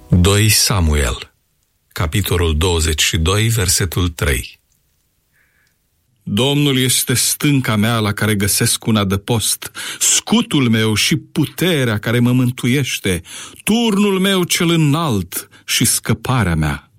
2 Samuel, capitolul 22, versetul 3. Domnul este stânca mea la care găsesc un adăpost, scutul meu și puterea care mă mântuiește, turnul meu cel înalt și scăparea mea.